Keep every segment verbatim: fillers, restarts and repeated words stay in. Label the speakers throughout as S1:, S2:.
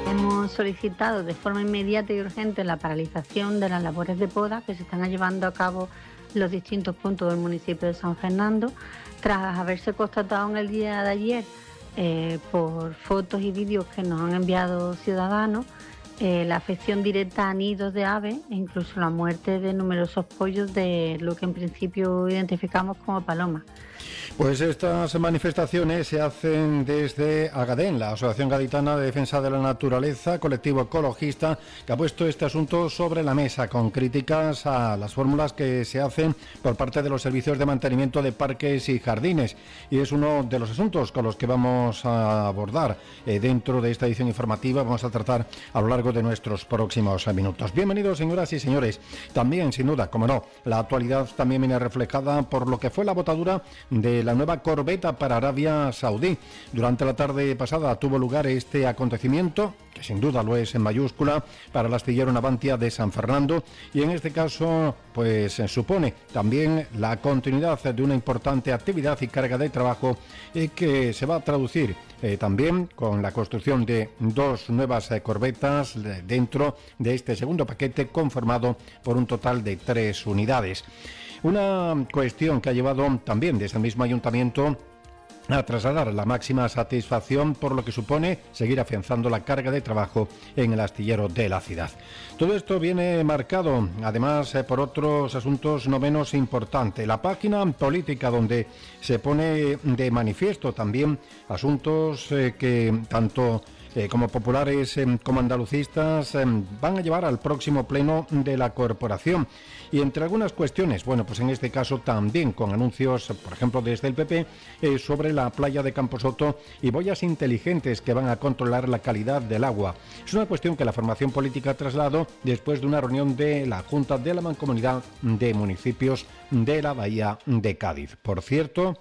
S1: Hemos solicitado de forma inmediata y urgente la paralización de las labores de poda que se están llevando a cabo en los distintos puntos del municipio de San Fernando, tras haberse constatado en el día de ayer, eh, por fotos y vídeos que nos han enviado ciudadanos, eh, la afección directa a nidos de aves e incluso la muerte de numerosos pollos de lo que en principio identificamos como palomas.
S2: Pues estas manifestaciones se hacen desde Agadén, la Asociación Gaditana de Defensa de la Naturaleza, colectivo ecologista, que ha puesto este asunto sobre la mesa con críticas a las fórmulas que se hacen por parte de los servicios de mantenimiento de parques y jardines. Y es uno de los asuntos con los que vamos a abordar eh, dentro de esta edición informativa. Vamos a tratar a lo largo de nuestros próximos minutos. Bienvenidos, señoras y señores. También, sin duda, como no, la actualidad también viene reflejada por lo que fue la botadura de la nueva corbeta para Arabia Saudí. Durante la tarde pasada tuvo lugar este acontecimiento, que sin duda lo es en mayúscula, para el astillero Navantia de San Fernando, y en este caso pues supone también la continuidad de una importante actividad y carga de trabajo eh, que se va a traducir eh, también con la construcción de dos nuevas eh, corbetas de, dentro de este segundo paquete, conformado por un total de tres unidades. Una cuestión que ha llevado también desde el mismo ayuntamiento a trasladar la máxima satisfacción por lo que supone seguir afianzando la carga de trabajo en el astillero de la ciudad. Todo esto viene marcado, además, eh, por otros asuntos no menos importantes. La página política, donde se pone de manifiesto también asuntos eh, que tanto Eh, como populares eh, como andalucistas eh, van a llevar al próximo pleno de la corporación. Y entre algunas cuestiones, bueno, pues en este caso también con anuncios, por ejemplo, desde el P P, eh, sobre la playa de Camposoto y boyas inteligentes que van a controlar la calidad del agua. Es una cuestión que la formación política ha trasladado después de una reunión de la Junta de la Mancomunidad de Municipios de la Bahía de Cádiz. Por cierto,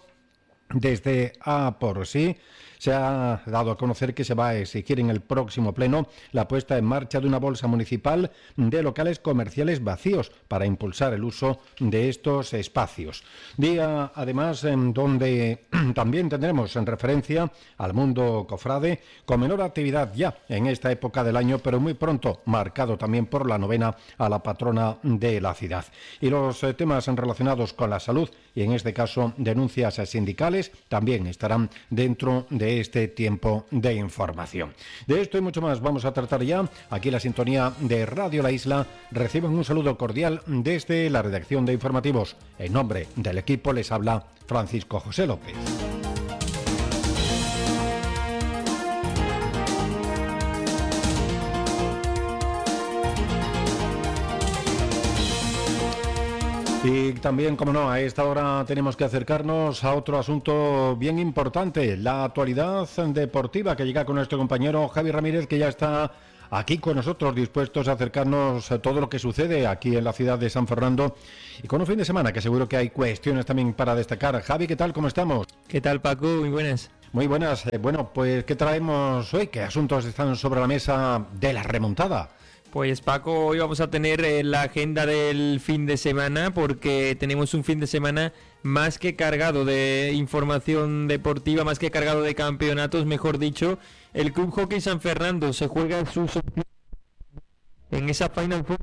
S2: desde A por sí se ha dado a conocer que se va a exigir en el próximo pleno la puesta en marcha de una bolsa municipal de locales comerciales vacíos para impulsar el uso de estos espacios. Día, además, en donde también tendremos en referencia al mundo cofrade, con menor actividad ya en esta época del año, pero muy pronto marcado también por la novena a la patrona de la ciudad. Y los eh, temas relacionados con la salud, y en este caso denuncias sindicales, también estarán dentro de este tiempo de información. De esto y mucho más vamos a tratar ya. Aquí la sintonía de Radio La Isla. Reciben un saludo cordial desde la redacción de informativos. En nombre del equipo les habla Francisco José López. Y también, como no, a esta hora tenemos que acercarnos a otro asunto bien importante, la actualidad deportiva, que llega con nuestro compañero Javi Ramírez, que ya está aquí con nosotros, dispuestos a acercarnos a todo lo que sucede aquí en la ciudad de San Fernando, y con un fin de semana que seguro que hay cuestiones también para destacar. Javi, ¿qué tal? ¿Cómo estamos?
S3: ¿Qué tal, Paco? Muy buenas.
S2: Muy buenas. Eh, bueno, pues, ¿qué traemos hoy? ¿Qué asuntos están sobre la mesa de la remontada?
S3: Pues Paco, hoy vamos a tener eh, la agenda del fin de semana, porque tenemos un fin de semana más que cargado de información deportiva, más que cargado de campeonatos, mejor dicho. El Club Hockey San Fernando se juega sus en esa Final Four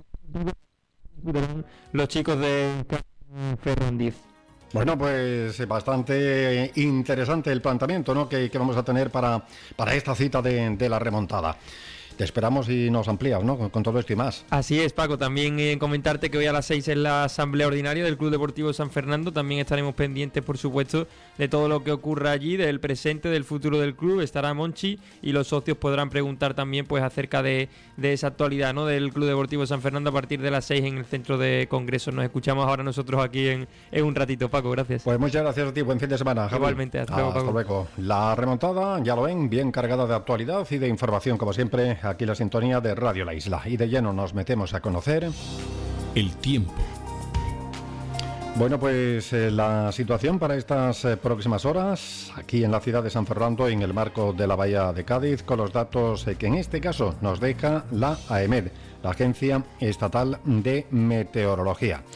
S3: los chicos de Ferrandiz.
S2: Bueno, pues bastante interesante el planteamiento, ¿no?, que, que vamos a tener para, para esta cita de, de la remontada. Te esperamos y nos amplías, ¿no?, con, con todo esto y más.
S3: Así es, Paco. También eh, comentarte que hoy a las seis en la asamblea ordinaria del Club Deportivo San Fernando. También estaremos pendientes, por supuesto, de todo lo que ocurra allí, del presente, del futuro del club. Estará Monchi y los socios podrán preguntar también pues acerca de, de esa actualidad, ¿no?, del Club Deportivo San Fernando a partir de las seis en el centro de congresos. Nos escuchamos ahora nosotros aquí en, en un ratito, Paco. Gracias.
S2: Pues muchas gracias a ti. Buen fin de semana, Javi.
S3: Igualmente. Hasta luego, Paco.
S2: Hasta luego. La remontada, ya lo ven, bien cargada de actualidad y de información, como siempre, aquí la sintonía de Radio La Isla. Y de lleno nos metemos a conocer
S4: el tiempo.
S2: Bueno, pues eh, la situación para estas eh, próximas horas aquí en la ciudad de San Fernando, en el marco de la Bahía de Cádiz, con los datos eh, que en este caso nos deja la AEMET, la Agencia Estatal de Meteorología.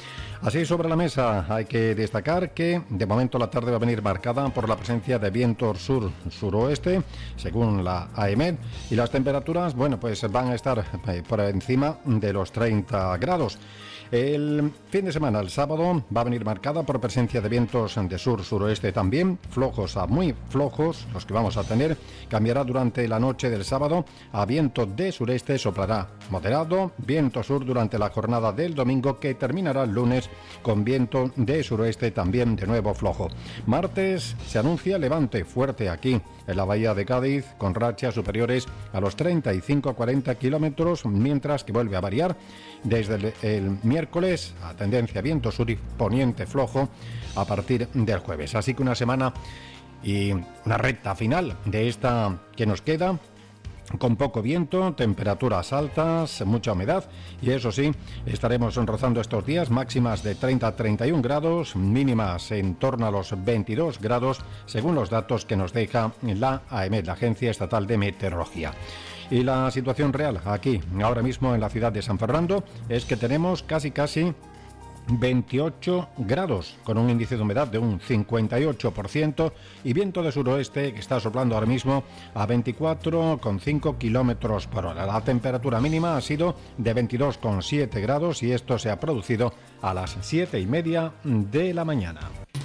S2: Así, sobre la mesa hay que destacar que de momento la tarde va a venir marcada por la presencia de vientos sur-suroeste, según la A E M E D, y las temperaturas, bueno, pues van a estar por encima de los treinta grados. El fin de semana, el sábado, va a venir marcada por presencia de vientos de sur-suroeste también, flojos a muy flojos, los que vamos a tener. Cambiará durante la noche del sábado a viento de sureste, soplará moderado, viento sur durante la jornada del domingo, que terminará el lunes con viento de suroeste también de nuevo flojo. Martes se anuncia levante fuerte aquí en la bahía de Cádiz, con rachas superiores a los treinta y cinco a cuarenta kilómetros, mientras que vuelve a variar desde el, el miércoles a tendencia viento sur y poniente flojo a partir del jueves. Así que una semana y una recta final de esta que nos queda, con poco viento, temperaturas altas, mucha humedad, y eso sí, estaremos rozando estos días máximas de treinta a treinta y un grados, mínimas en torno a los veintidós grados, según los datos que nos deja la A E M E D, la Agencia Estatal de Meteorología. Y la situación real aquí, ahora mismo en la ciudad de San Fernando, es que tenemos casi casi veintiocho grados, con un índice de humedad de un cincuenta y ocho por ciento y viento de suroeste que está soplando ahora mismo a veinticuatro coma cinco kilómetros por hora. La temperatura mínima ha sido de veintidós coma siete grados y esto se ha producido a las siete y media de la mañana.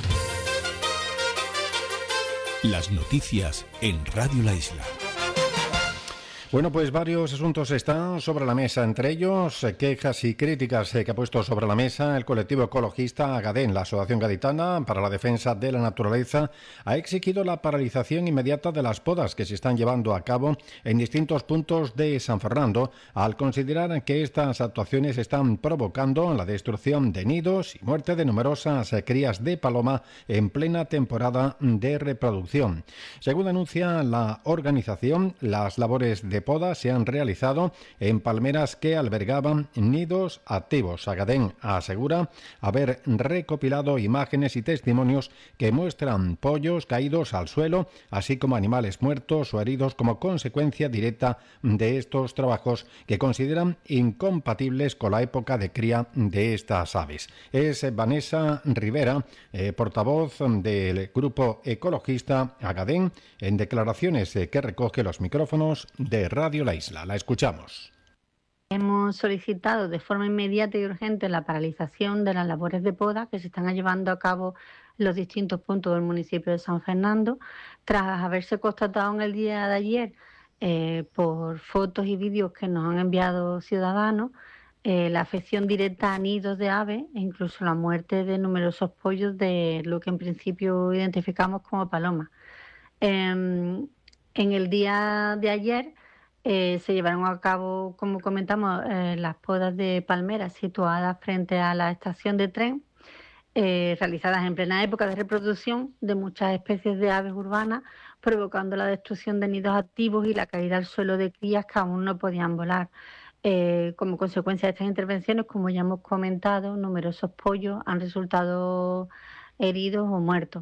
S4: Las noticias en Radio La Isla.
S2: Bueno, pues varios asuntos están sobre la mesa, entre ellos eh, quejas y críticas eh, que ha puesto sobre la mesa el colectivo ecologista Agadén. La Asociación Gaditana para la Defensa de la Naturaleza ha exigido la paralización inmediata de las podas que se están llevando a cabo en distintos puntos de San Fernando, al considerar que estas actuaciones están provocando la destrucción de nidos y muerte de numerosas eh, crías de paloma en plena temporada de reproducción. Según anuncia la organización, las labores de poda se han realizado en palmeras que albergaban nidos activos. Agadén asegura haber recopilado imágenes y testimonios que muestran pollos caídos al suelo, así como animales muertos o heridos como consecuencia directa de estos trabajos, que consideran incompatibles con la época de cría de estas aves. Es Vanessa Rivera, eh, portavoz del grupo ecologista Agadén, en declaraciones eh, que recoge los micrófonos de Radio La Isla. La escuchamos.
S1: Hemos solicitado de forma inmediata y urgente la paralización de las labores de poda que se están llevando a cabo en los distintos puntos del municipio de San Fernando, tras haberse constatado en el día de ayer, eh, por fotos y vídeos que nos han enviado ciudadanos, eh, la afección directa a nidos de aves e incluso la muerte de numerosos pollos de lo que en principio identificamos como palomas. Eh, en el día de ayer Eh, se llevaron a cabo, como comentamos, eh, las podas de palmeras situadas frente a la estación de tren, eh, realizadas en plena época de reproducción de muchas especies de aves urbanas, provocando la destrucción de nidos activos y la caída al suelo de crías que aún no podían volar. Eh, como consecuencia de estas intervenciones, como ya hemos comentado, numerosos pollos han resultado heridos o muertos.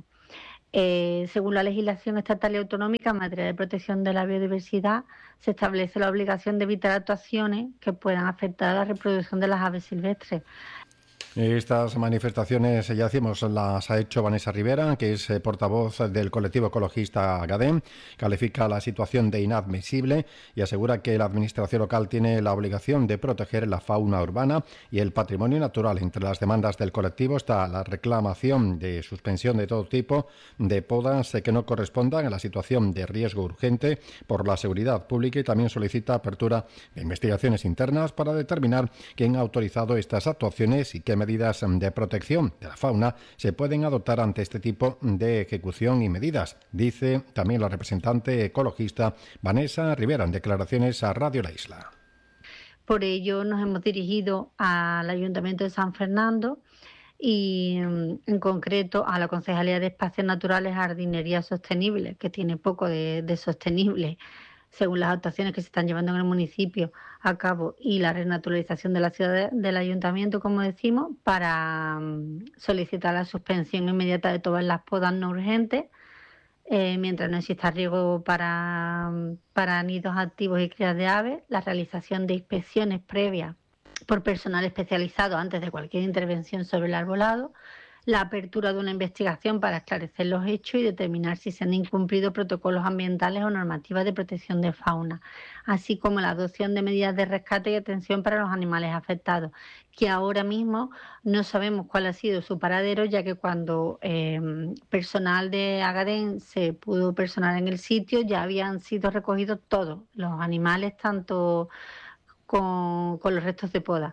S1: Eh, según la legislación estatal y autonómica en materia de protección de la biodiversidad, se establece la obligación de evitar actuaciones que puedan afectar a la reproducción de las aves silvestres.
S2: Estas manifestaciones, ya decimos, las ha hecho Vanessa Rivera, que es eh, portavoz del colectivo ecologista Agadén. Califica la situación de inadmisible y asegura que la administración local tiene la obligación de proteger la fauna urbana y el patrimonio natural. Entre las demandas del colectivo está la reclamación de suspensión de todo tipo de podas eh, que no correspondan a la situación de riesgo urgente por la seguridad pública, y también solicita apertura de investigaciones internas para determinar quién ha autorizado estas actuaciones y qué medidas de protección de la fauna se pueden adoptar ante este tipo de ejecución y medidas, dice también la representante ecologista Vanessa Rivera en declaraciones a Radio La Isla.
S1: Por ello nos hemos dirigido al Ayuntamiento de San Fernando y en concreto a la Concejalía de Espacios Naturales, Jardinería Sostenible, que tiene poco de, de sostenible, según las actuaciones que se están llevando en el municipio a cabo y la renaturalización de la ciudad del ayuntamiento, como decimos, para solicitar la suspensión inmediata de todas las podas no urgentes, eh, mientras no exista riesgo para, para nidos activos y crías de aves, la realización de inspecciones previas por personal especializado antes de cualquier intervención sobre el arbolado, la apertura de una investigación para esclarecer los hechos y determinar si se han incumplido protocolos ambientales o normativas de protección de fauna, así como la adopción de medidas de rescate y atención para los animales afectados, que ahora mismo no sabemos cuál ha sido su paradero, ya que cuando eh, personal de Agadén se pudo personar en el sitio ya habían sido recogidos todos los animales, tanto con, con los restos de poda.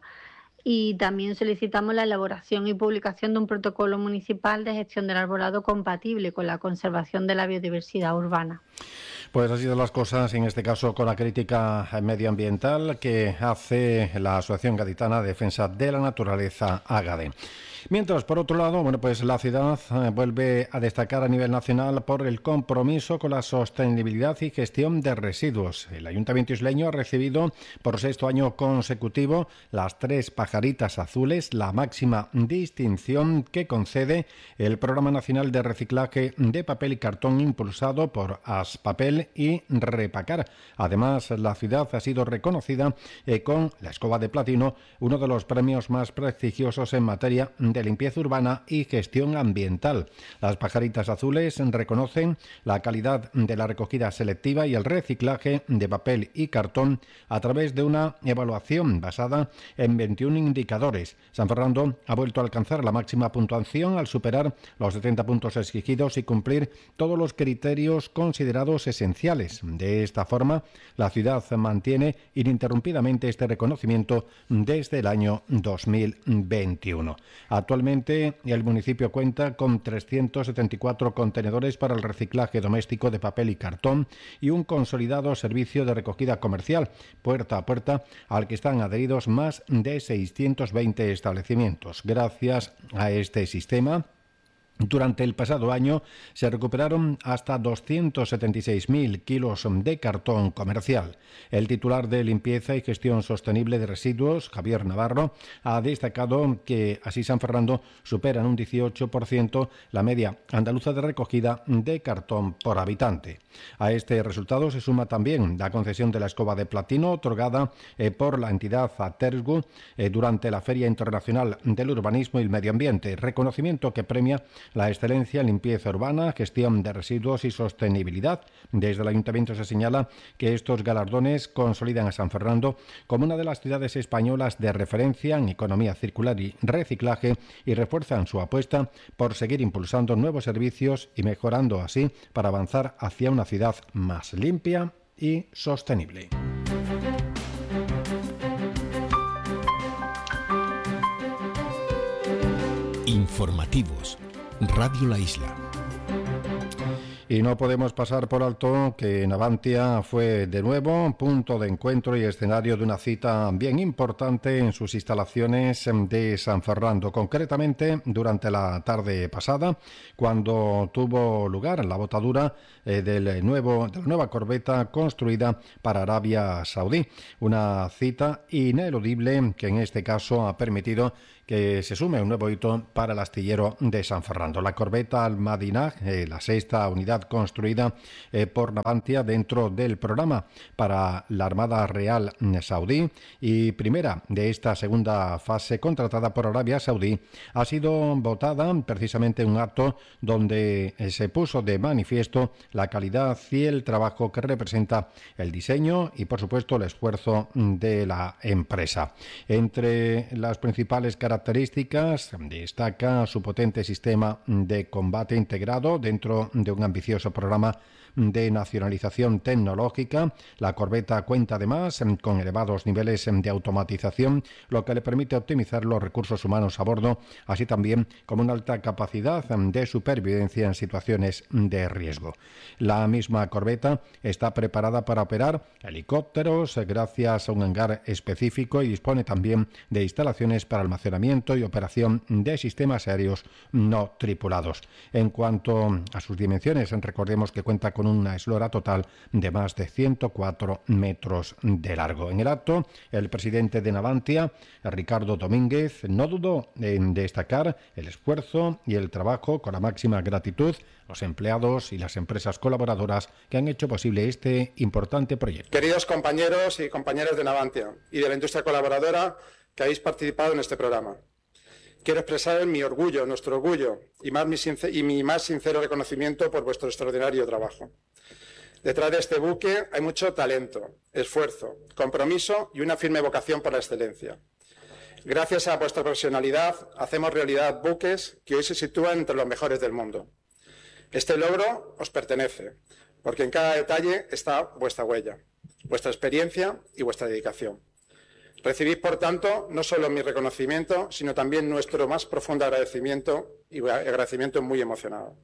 S1: Y también solicitamos la elaboración y publicación de un protocolo municipal de gestión del arbolado compatible con la conservación de la biodiversidad urbana.
S2: Pues así de las cosas, en este caso con la crítica medioambiental que hace la Asociación Gaditana de Defensa de la Naturaleza, Agadén. Mientras, por otro lado, bueno, pues la ciudad eh, vuelve a destacar a nivel nacional por el compromiso con la sostenibilidad y gestión de residuos. El Ayuntamiento isleño ha recibido por sexto año consecutivo las tres pajaritas azules, la máxima distinción que concede el Programa Nacional de Reciclaje de Papel y Cartón impulsado por Aspapel y Repacar. Además, la ciudad ha sido reconocida eh, con la Escoba de Platino, uno de los premios más prestigiosos en materia de limpieza urbana y gestión ambiental. Las pajaritas azules reconocen la calidad de la recogida selectiva y el reciclaje de papel y cartón a través de una evaluación basada en veintiún indicadores. San Fernando ha vuelto a alcanzar la máxima puntuación al superar los setenta puntos exigidos y cumplir todos los criterios considerados esenciales. De esta forma, la ciudad mantiene ininterrumpidamente este reconocimiento desde el año dos mil veintiuno. Actualmente, el municipio cuenta con trescientos setenta y cuatro contenedores para el reciclaje doméstico de papel y cartón y un consolidado servicio de recogida comercial, puerta a puerta, al que están adheridos más de seiscientos veinte establecimientos. Gracias a este sistema, durante el pasado año se recuperaron hasta doscientos setenta y seis mil kilos de cartón comercial. El titular de Limpieza y Gestión Sostenible de Residuos, Javier Navarro, ha destacado que así San Fernando supera en un dieciocho por ciento la media andaluza de recogida de cartón por habitante. A este resultado se suma también la concesión de la Escoba de Platino otorgada eh, por la entidad Atersgu eh, durante la Feria Internacional del Urbanismo y el Medio Ambiente, reconocimiento que premia la excelencia en limpieza urbana, gestión de residuos y sostenibilidad. Desde el Ayuntamiento se señala que estos galardones consolidan a San Fernando como una de las ciudades españolas de referencia en economía circular y reciclaje y refuerzan su apuesta por seguir impulsando nuevos servicios y mejorando así para avanzar hacia una ciudad más limpia y sostenible.
S4: Informativos. Radio La Isla.
S2: Y no podemos pasar por alto que Navantia fue de nuevo punto de encuentro y escenario de una cita bien importante en sus instalaciones de San Fernando, concretamente durante la tarde pasada, cuando tuvo lugar la botadura eh, del nuevo, de la nueva corbeta construida para Arabia Saudí. Una cita ineludible que en este caso ha permitido que se sume un nuevo hito para el astillero de San Fernando. La corbeta Al-Madinah, eh, la sexta unidad construida eh, por Navantia dentro del programa para la Armada Real Saudí y primera de esta segunda fase contratada por Arabia Saudí, ha sido votada precisamente en un acto donde eh, se puso de manifiesto la calidad y el trabajo que representa el diseño y, por supuesto, el esfuerzo de la empresa. Entre las principales características características destaca su potente sistema de combate integrado dentro de un ambicioso programa de nacionalización tecnológica. La corbeta cuenta además con elevados niveles de automatización, lo que le permite optimizar los recursos humanos a bordo, así también como una alta capacidad de supervivencia en situaciones de riesgo. La misma corbeta está preparada para operar helicópteros gracias a un hangar específico y dispone también de instalaciones para almacenamiento y operación de sistemas aéreos no tripulados. En cuanto a sus dimensiones, recordemos que cuenta con con una eslora total de más de ciento cuatro metros de largo. En el acto, el presidente de Navantia, Ricardo Domínguez, no dudó en destacar el esfuerzo y el trabajo con la máxima gratitud los empleados y las empresas colaboradoras que han hecho posible este importante proyecto.
S5: Queridos compañeros y compañeras de Navantia y de la industria colaboradora, que habéis participado en este programa. Quiero expresar mi orgullo, nuestro orgullo y, más mi, sincer- y mi más sincero reconocimiento por vuestro extraordinario trabajo. Detrás de este buque hay mucho talento, esfuerzo, compromiso y una firme vocación por la excelencia. Gracias a vuestra profesionalidad, hacemos realidad buques que hoy se sitúan entre los mejores del mundo. Este logro os pertenece, porque en cada detalle está vuestra huella, vuestra experiencia y vuestra dedicación. Recibid, por tanto, no solo mi reconocimiento, sino también nuestro más profundo agradecimiento y agradecimiento muy emocionado.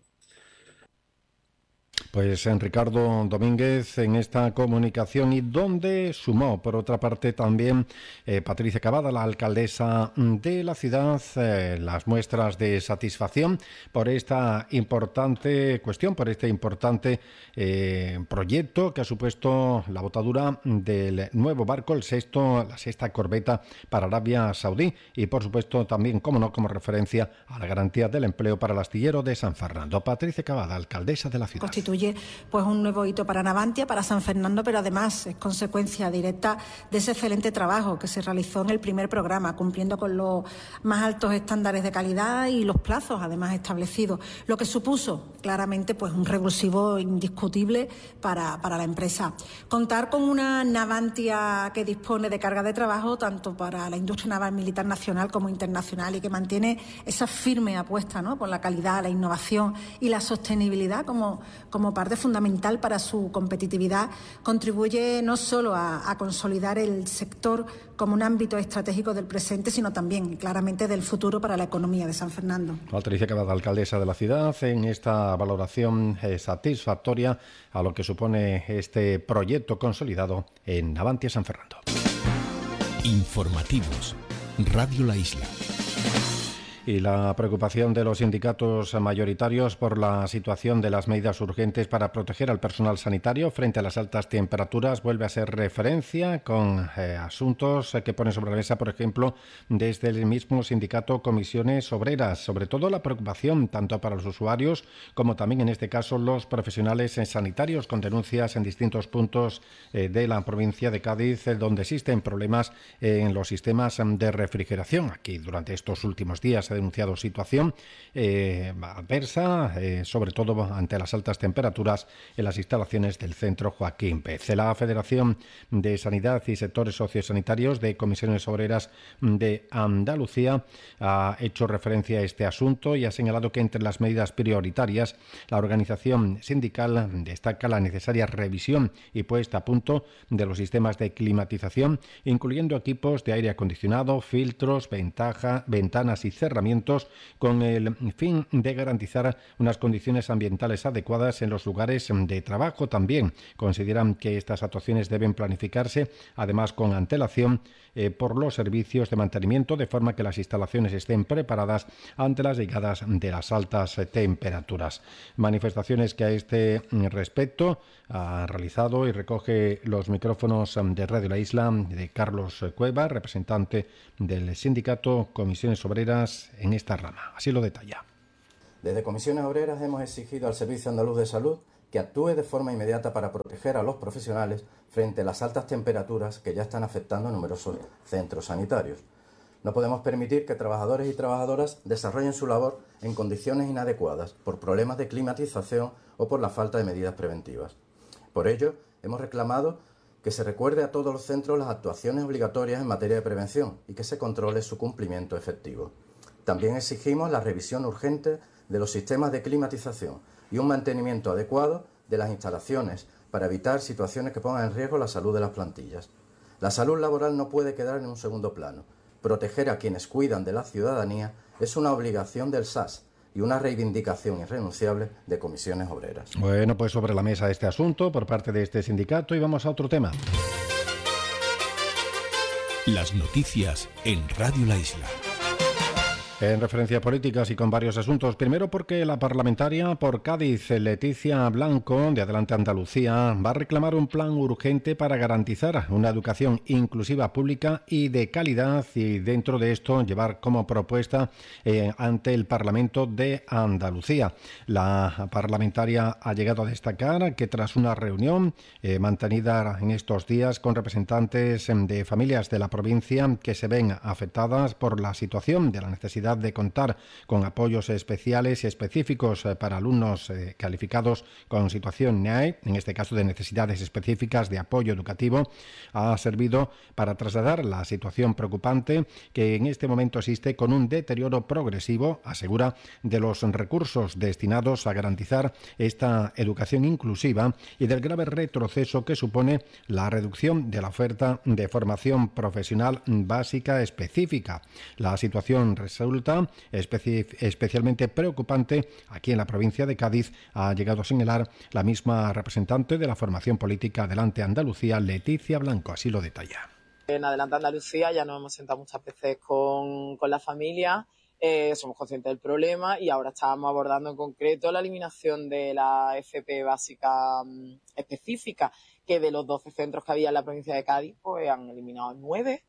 S2: Pues en Ricardo Domínguez en esta comunicación, y donde sumó por otra parte también eh, Patricia Cavada, la alcaldesa de la ciudad, eh, las muestras de satisfacción por esta importante cuestión, por este importante eh, proyecto que ha supuesto la botadura del nuevo barco, el sexto, la sexta corbeta para Arabia Saudí, y por supuesto también, como no, como referencia a la garantía del empleo para el astillero de San Fernando. Patricia Cavada, alcaldesa de la ciudad.
S6: Constituye pues un nuevo hito para Navantia, para San Fernando, pero además es consecuencia directa de ese excelente trabajo que se realizó en el primer programa, cumpliendo con los más altos estándares de calidad y los plazos además establecidos, lo que supuso claramente pues un revulsivo indiscutible para, para la empresa. Contar con una Navantia que dispone de carga de trabajo tanto para la industria naval militar nacional como internacional y que mantiene esa firme apuesta, ¿no?, por la calidad, la innovación y la sostenibilidad como, como parte fundamental para su competitividad, contribuye no solo a, a consolidar el sector como un ámbito estratégico del presente, sino también claramente del futuro para la economía de San Fernando.
S2: Patricia Cavada, alcaldesa de la ciudad, en esta valoración eh, satisfactoria a lo que supone este proyecto consolidado en Navantia San Fernando.
S4: Informativos, Radio La Isla.
S2: Y la preocupación de los sindicatos mayoritarios por la situación de las medidas urgentes para proteger al personal sanitario frente a las altas temperaturas vuelve a ser referencia con eh, asuntos que ponen sobre la mesa, por ejemplo, desde el mismo sindicato Comisiones Obreras. Sobre todo la preocupación tanto para los usuarios como también en este caso los profesionales sanitarios, con denuncias en distintos puntos eh, de la provincia de Cádiz, eh, donde existen problemas en los sistemas de refrigeración. Aquí durante estos últimos días se denunciado situación eh, adversa, eh, sobre todo ante las altas temperaturas en las instalaciones del Centro Joaquín Pez. La Federación de Sanidad y Sectores Sociosanitarios de Comisiones Obreras de Andalucía ha hecho referencia a este asunto y ha señalado que entre las medidas prioritarias la organización sindical destaca la necesaria revisión y puesta a punto de los sistemas de climatización, incluyendo equipos de aire acondicionado, filtros, ventaja, ventanas y cerramientos, con el fin de garantizar unas condiciones ambientales adecuadas en los lugares de trabajo. También consideran que estas actuaciones deben planificarse, además con antelación, eh, por los servicios de mantenimiento, de forma que las instalaciones estén preparadas ante las llegadas de las altas temperaturas. Manifestaciones que a este respecto ha realizado y recoge los micrófonos de Radio La Isla de Carlos Cueva, representante del sindicato Comisiones Obreras en esta rama. Así lo detalla.
S7: Desde Comisiones Obreras hemos exigido al Servicio Andaluz de Salud que actúe de forma inmediata para proteger a los profesionales frente a las altas temperaturas que ya están afectando a numerosos centros sanitarios. No podemos permitir que trabajadores y trabajadoras desarrollen su labor en condiciones inadecuadas por problemas de climatización o por la falta de medidas preventivas. Por ello, hemos reclamado que se recuerde a todos los centros las actuaciones obligatorias en materia de prevención y que se controle su cumplimiento efectivo. También exigimos la revisión urgente de los sistemas de climatización y un mantenimiento adecuado de las instalaciones para evitar situaciones que pongan en riesgo la salud de las plantillas. La salud laboral no puede quedar en un segundo plano. Proteger a quienes cuidan de la ciudadanía es una obligación del S A S y una reivindicación irrenunciable de Comisiones Obreras.
S2: Bueno, pues sobre la mesa este asunto por parte de este sindicato y vamos a otro tema.
S4: Las noticias en Radio La Isla.
S2: En referencias políticas y con varios asuntos. Primero porque la parlamentaria por Cádiz, Leticia Blanco, de Adelante Andalucía, va a reclamar un plan urgente para garantizar una educación inclusiva, pública y de calidad, y dentro de esto llevar como propuesta eh, ante el Parlamento de Andalucía. La parlamentaria ha llegado a destacar que tras una reunión eh, mantenida en estos días con representantes de familias de la provincia que se ven afectadas por la situación de la necesidad de contar con apoyos especiales y específicos para alumnos eh, calificados con situación N A E, en este caso de necesidades específicas de apoyo educativo, ha servido para trasladar la situación preocupante que en este momento existe con un deterioro progresivo, asegura, de los recursos destinados a garantizar esta educación inclusiva y del grave retroceso que supone la reducción de la oferta de formación profesional básica específica. La situación resulta especi- especialmente preocupante aquí en la provincia de Cádiz, ha llegado a señalar la misma representante de la formación política Adelante Andalucía, Leticia Blanco, así lo detalla.
S8: En Adelante Andalucía ya nos hemos sentado muchas veces con, con la familia, eh, somos conscientes del problema y ahora estábamos abordando en concreto la eliminación de la F P básica um, específica, que de los doce centros que había en la provincia de Cádiz, pues han eliminado nueve.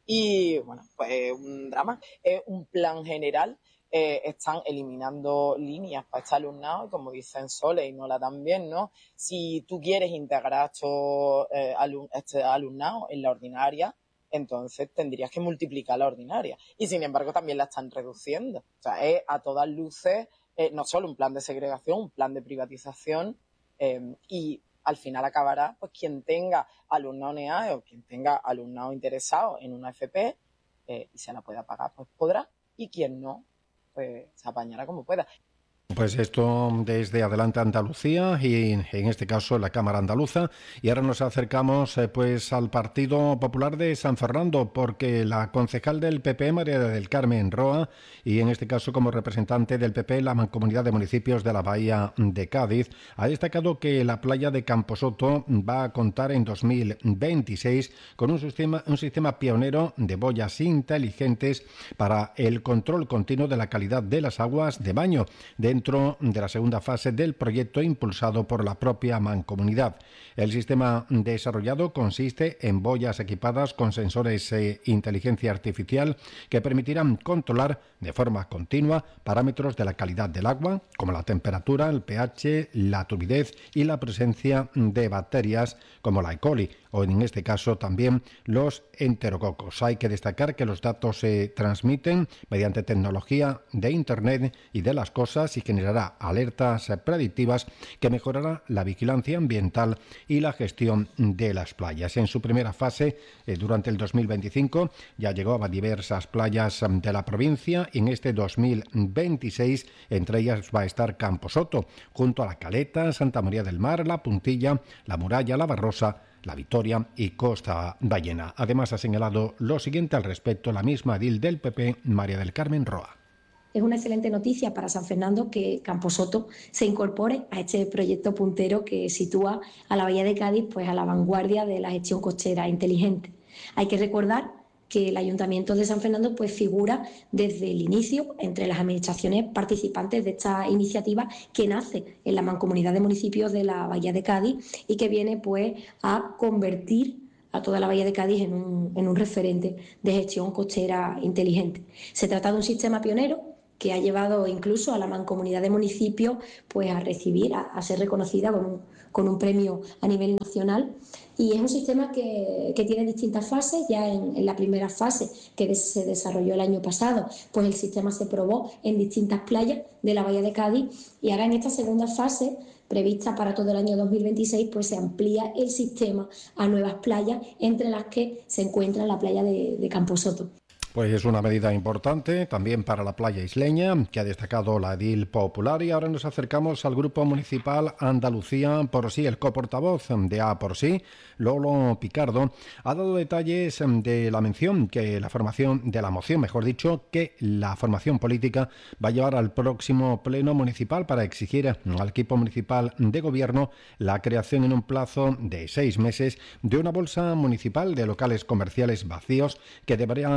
S8: Y bueno, pues un drama, es un plan general, eh, están eliminando líneas para este alumnado, y como dicen Sole y Nola también, ¿no? Si tú quieres integrar estos, eh, alum, este alumnado en la ordinaria, entonces tendrías que multiplicar la ordinaria. Y sin embargo también la están reduciendo. O sea, es a todas luces, eh, no solo un plan de segregación, un plan de privatización, eh, y al final acabará pues quien tenga alumnado N A E o quien tenga alumnado interesado en una F P eh, y se la pueda pagar, pues podrá, y quien no, pues se apañará como pueda.
S2: Pues esto desde Adelante Andalucía y en este caso la Cámara Andaluza. Y ahora nos acercamos eh, pues al Partido Popular de San Fernando, porque la concejal del P P, María del Carmen Roa, y en este caso como representante del P P en la Mancomunidad de Municipios de la Bahía de Cádiz, ha destacado que la playa de Camposoto va a contar en dos mil veintiséis con un sistema, un sistema pionero de boyas inteligentes para el control continuo de la calidad de las aguas de baño, de dentro de la segunda fase del proyecto impulsado por la propia mancomunidad. El sistema desarrollado consiste en boyas equipadas con sensores e inteligencia artificial que permitirán controlar de forma continua parámetros de la calidad del agua, como la temperatura, el pH, la turbidez y la presencia de bacterias como la E. coli, o en este caso también los enterococos. Hay que destacar que los datos se transmiten mediante tecnología de Internet y de las cosas y generará alertas predictivas que mejorará la vigilancia ambiental y la gestión de las playas. En su primera fase, eh, durante el dos mil veinticinco, ya llegó a diversas playas de la provincia y en este dos mil veintiséis, entre ellas va a estar Camposoto, junto a La Caleta, Santa María del Mar, La Puntilla, La Muralla, La Barrosa, La Victoria y Costa Ballena. Además, ha señalado lo siguiente al respecto la misma edil del P P, María del Carmen Roa.
S9: Es una excelente noticia para San Fernando que Camposoto se incorpore a este proyecto puntero que sitúa a la Bahía de Cádiz pues a la vanguardia de la gestión costera inteligente. Hay que recordar que el Ayuntamiento de San Fernando pues figura desde el inicio entre las administraciones participantes de esta iniciativa que nace en la Mancomunidad de Municipios de la Bahía de Cádiz y que viene pues a convertir a toda la Bahía de Cádiz en un, en un referente de gestión costera inteligente. Se trata de un sistema pionero que ha llevado incluso a la Mancomunidad de Municipios pues a recibir, a, a ser reconocida con un, con un premio a nivel nacional. Y es un sistema que, que tiene distintas fases. Ya en, en la primera fase, que se desarrolló el año pasado, pues el sistema se probó en distintas playas de la Bahía de Cádiz, y ahora en esta segunda fase, prevista para todo el año dos mil veintiséis, pues se amplía el sistema a nuevas playas, entre las que se encuentra la playa de, de Camposoto.
S2: Pues es una medida importante también para la playa isleña, que ha destacado la edil popular. Y ahora nos acercamos al Grupo Municipal Andalucía por sí. El coportavoz de A por sí, Lolo Picardo, ha dado detalles de la mención que la formación, de la moción, mejor dicho, que la formación política va a llevar al próximo pleno municipal para exigir al equipo municipal de gobierno la creación en un plazo de seis meses de una bolsa municipal de locales comerciales vacíos que debería prestar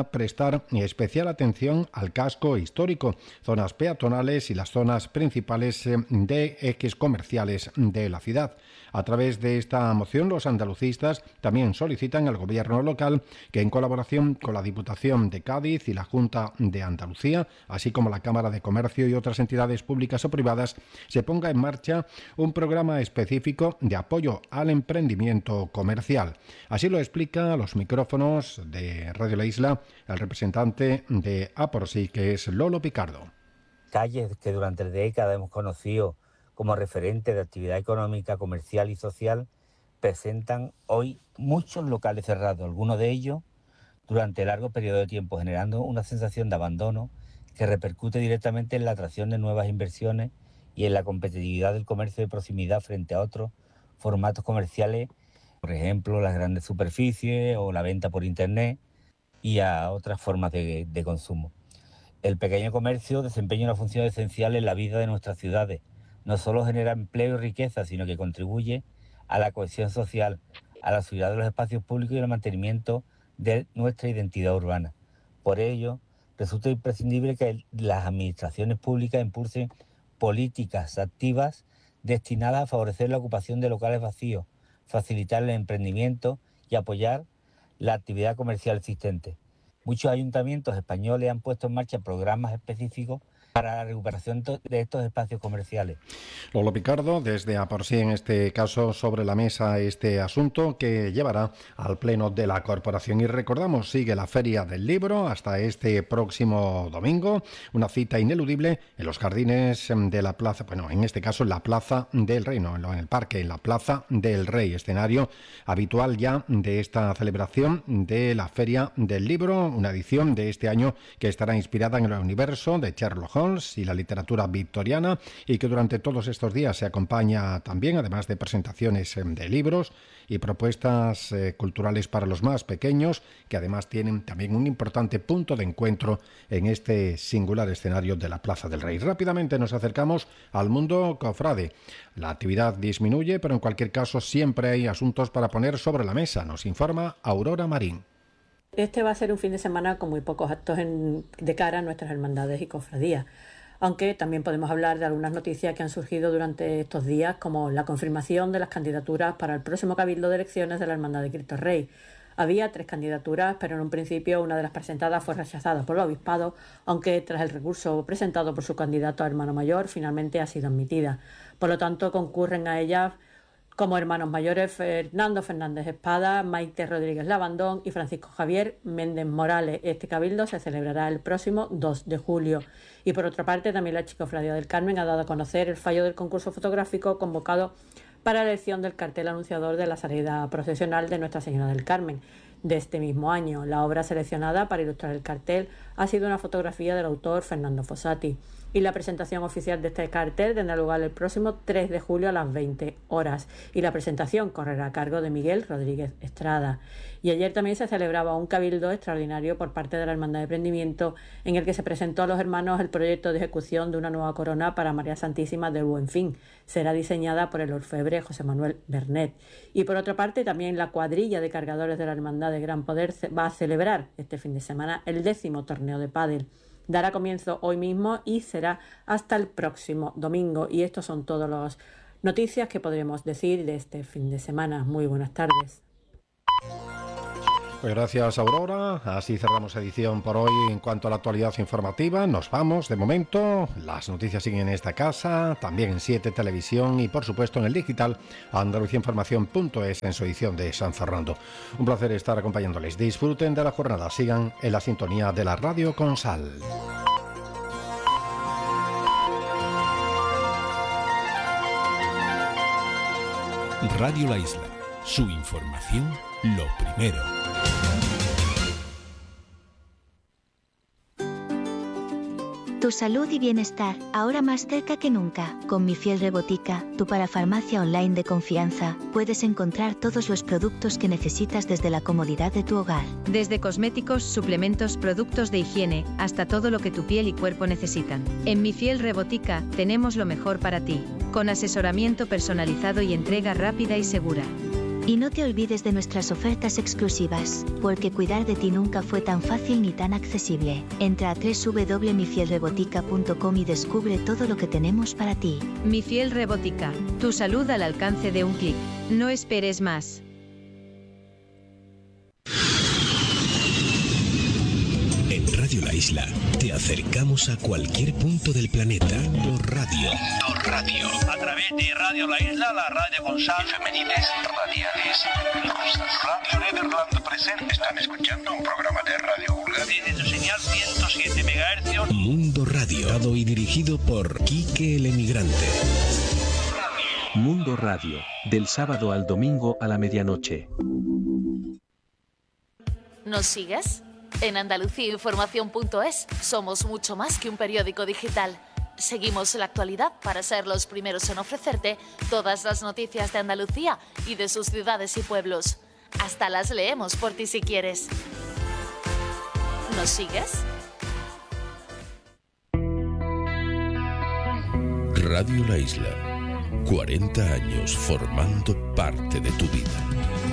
S2: prestar especial atención al casco histórico, zonas peatonales y las zonas principales de ejes comerciales de la ciudad. A través de esta moción, los andalucistas también solicitan al gobierno local que, en colaboración con la Diputación de Cádiz y la Junta de Andalucía, así como la Cámara de Comercio y otras entidades públicas o privadas, se ponga en marcha un programa específico de apoyo al emprendimiento comercial. Así lo explica a los micrófonos de Radio La Isla el representante de A por Sí, que es Lolo Picardo.
S10: Calles que durante décadas hemos conocido como referente de actividad económica, comercial y social, presentan hoy muchos locales cerrados, algunos de ellos durante largo periodo de tiempo, generando una sensación de abandono que repercute directamente en la atracción de nuevas inversiones y en la competitividad del comercio de proximidad frente a otros formatos comerciales, por ejemplo, las grandes superficies o la venta por internet y a otras formas de, de consumo. El pequeño comercio desempeña una función esencial en la vida de nuestras ciudades. No solo genera empleo y riqueza, sino que contribuye a la cohesión social, a la seguridad de los espacios públicos y al mantenimiento de nuestra identidad urbana. Por ello, resulta imprescindible que las administraciones públicas impulsen políticas activas destinadas a favorecer la ocupación de locales vacíos, facilitar el emprendimiento y apoyar la actividad comercial existente. Muchos ayuntamientos españoles han puesto en marcha programas específicos para la recuperación de estos espacios comerciales.
S2: Lolo Picardo, desde A por Sí, en este caso, sobre la mesa este asunto que llevará al Pleno de la Corporación. Y recordamos, sigue la Feria del Libro hasta este próximo domingo, una cita ineludible en los jardines de la Plaza, bueno, en este caso en la Plaza del Rey, no, en el parque, en la Plaza del Rey, escenario habitual ya de esta celebración de la Feria del Libro, una edición de este año que estará inspirada en el universo de Sherlock Holmes y la literatura victoriana, y que durante todos estos días se acompaña también, además de presentaciones de libros y propuestas eh, culturales para los más pequeños, que además tienen también un importante punto de encuentro en este singular escenario de la Plaza del Rey. Rápidamente nos acercamos al mundo cofrade. La actividad disminuye, pero en cualquier caso siempre hay asuntos para poner sobre la mesa, nos informa Aurora Marín.
S11: Este va a ser un fin de semana con muy pocos actos en, de cara a nuestras hermandades y cofradías, aunque también podemos hablar de algunas noticias que han surgido durante estos días, como la confirmación de las candidaturas para el próximo Cabildo de Elecciones de la Hermandad de Cristo Rey. Había tres candidaturas, pero en un principio una de las presentadas fue rechazada por el obispado, aunque tras el recurso presentado por su candidato a hermano mayor, finalmente ha sido admitida. Por lo tanto, concurren a ellas como hermanos mayores Fernando Fernández Espada, Maite Rodríguez Labandón y Francisco Javier Méndez Morales. Este cabildo se celebrará el próximo dos de julio. Y por otra parte, también la Archicofradía del Carmen ha dado a conocer el fallo del concurso fotográfico convocado para la elección del cartel anunciador de la salida procesional de Nuestra Señora del Carmen de este mismo año. La obra seleccionada para ilustrar el cartel ha sido una fotografía del autor Fernando Fossati. Y la presentación oficial de este cartel tendrá lugar el próximo tres de julio a las veinte horas. Y la presentación correrá a cargo de Miguel Rodríguez Estrada. Y ayer también se celebraba un cabildo extraordinario por parte de la Hermandad de Prendimiento, en el que se presentó a los hermanos el proyecto de ejecución de una nueva corona para María Santísima del Buen Fin. Será diseñada por el orfebre José Manuel Bernet. Y por otra parte, también la cuadrilla de cargadores de la Hermandad de Gran Poder va a celebrar este fin de semana el décimo torneo de pádel. Dará comienzo hoy mismo y será hasta el próximo domingo. Y estos son todas las noticias que podremos decir de este fin de semana. Muy buenas tardes.
S2: Pues gracias, Aurora. Así cerramos edición por hoy en cuanto a la actualidad informativa. Nos vamos de momento. Las noticias siguen en esta casa, también en siete Televisión y por supuesto en el digital andalucía información punto es en su edición de San Fernando. Un placer estar acompañándoles. Disfruten de la jornada. Sigan en la sintonía de la Radio con Sal.
S4: Radio La Isla. Su información, lo primero.
S12: Tu salud y bienestar, ahora más cerca que nunca. Con Mi Fiel Rebotica, tu parafarmacia online de confianza, puedes encontrar todos los productos que necesitas desde la comodidad de tu hogar.
S13: Desde cosméticos, suplementos, productos de higiene, hasta todo lo que tu piel y cuerpo necesitan. En Mi Fiel Rebotica, tenemos lo mejor para ti, con asesoramiento personalizado y entrega rápida y segura.
S12: Y no te olvides de nuestras ofertas exclusivas, porque cuidar de ti nunca fue tan fácil ni tan accesible. Entra a doble u doble u doble u punto mi fiel rebotica punto com y descubre todo lo que tenemos para ti.
S13: Mi Fiel Rebotica, tu salud al alcance de un clic. No esperes más.
S4: En Radio La Isla te acercamos a cualquier punto del planeta. Por radio. Por radio.
S14: A través de Radio La Isla, la radio con sal femeniles radiales rusas. Radio Nederland presente. Están escuchando un programa de Radio Vulgar desde su señal ciento siete megahercios.
S4: Mundo Radio. Dado y dirigido por Quique el Emigrante.
S15: Mundo Radio. Del sábado al domingo a la medianoche.
S16: ¿Nos sigues? En Andalucía Información punto es somos mucho más que un periódico digital. Seguimos la actualidad para ser los primeros en ofrecerte todas las noticias de Andalucía y de sus ciudades y pueblos. Hasta las leemos por ti si quieres. ¿Nos sigues?
S4: Radio La Isla. cuarenta años formando parte de tu vida.